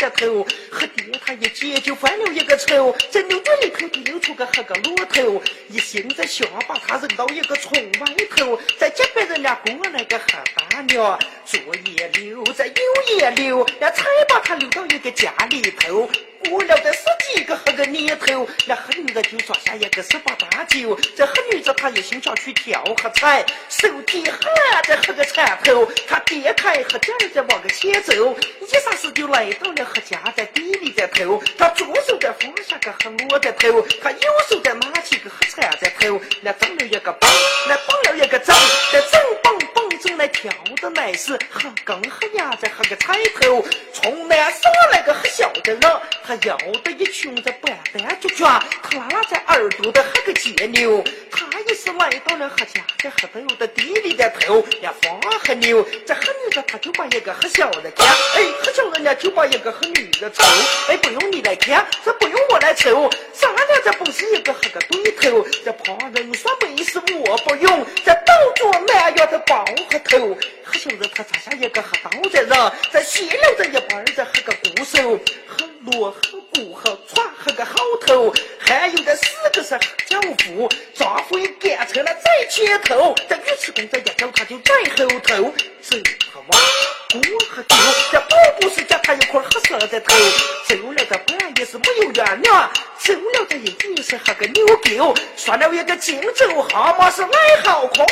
在头，和爹他一结就犯了一个仇，这牛嘴里头丢出个和个骆驼，一心在想把他扔到一个窗外头，在这边人家过来个和大娘，左也溜，在右也溜，那才把他溜到一个家里头。过了这10几个和个年头，那和女子就抓下一个18大九，这和女子她一心想去跳和踩，手提哈这和个铲头，他跌开和这儿在往个前走，一下子就来到了和家在地里在头，他左手在放下个和落在头，他右手在拿起个和铲在头，那整了一个棒，那棒了一个正，这正棒棒正来跳的乃是和更和呀在和个踩头，从那上来个和小的人。他摇的一群着板蛋就卷，他拉拉在耳朵的和个节牛，他也是来到了和家在和头的地里的头，呀放和牛，这和女的他就把一个和小的看，哎，和小人家就把一个和女的抽，哎，不用你来看，这不用我来抽，咱俩这不是一个和个对头，这旁人说没事我不用，这倒做南药的包和头，和小人他扎下一个和刀在上，在卸了这一半这和个鼓手。锣和鼓和串和个号头，还有这4个是教夫，抓回赶车了在前头，这尉迟恭这一头他就在后头，走和挖鼓和酒，这不是叫他一块和蛇在头，走了这半夜是没有原谅，走了这一夜是和个牛狗，算了一个荆州蛤蟆是来好快，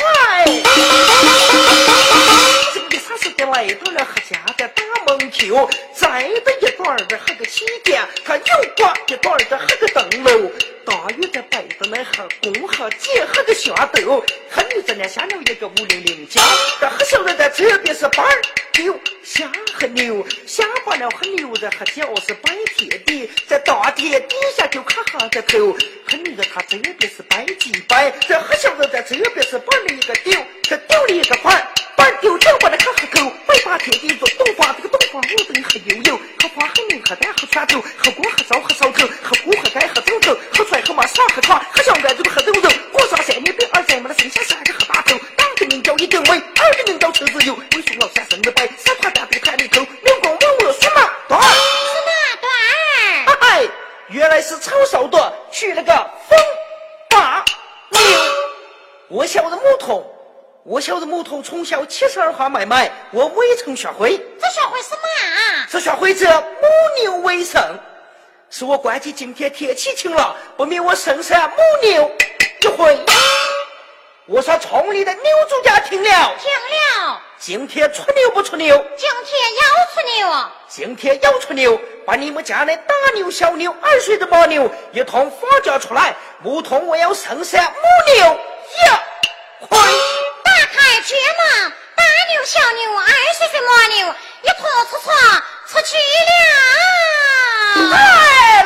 这个啥时间来到了和家的大门口，栽的一段的和个旗杆，他又挂一段的和个灯笼，大约在摆的那和公和姐和个小豆，和女子呢下了一个500家，这和小人在这边是板丢下和牛，下把了和牛的和脚是摆铁地，在大铁底下就咔哈着头，和女子他这边是摆几摆，这和小人在这边是板了一个丢，这丢了一个板丢就把那咔哈头，摆把铁地做东方，这个东方我等和悠悠，和花和牛和蛋和拳头，和锅和烧和烧头，和锅和盖和走走，和踹和马上和床，和小盖这个和走走，过上3年变2载嘛，那剩下3个和大头，当个名叫一等位，2个名叫车子油，为数老下生的白，3块大这个台里头，六公问我是哪段？ 是哪段？ 嗨，原来是曹少的去了个风大牛，我小的牧童从小72花买卖，我未曾学会。 这学会什么啊？ 这学会这母牛为生，是我关计今天天气晴了，不免我生下母牛一回。我说城里的牛主家听了，今天出牛不出牛？ 今天要出牛。 今天要出牛，把你们家那大牛、小牛、2岁的牦牛一同发交出来，牧童我要生下母牛呀！回。 打开绝门，大牛、小牛、2岁牦牛一同出去了。 哎，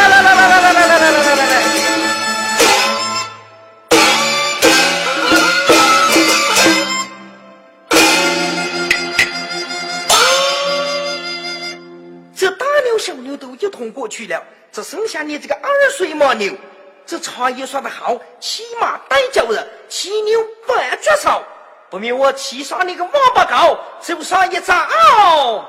来！这大牛、小牛都一同过去了，只剩下你这个2岁牦牛。这茶叶说得好，骑马带叫人，骑牛半绝少，不免我骑上你个王八羔，走上一遭。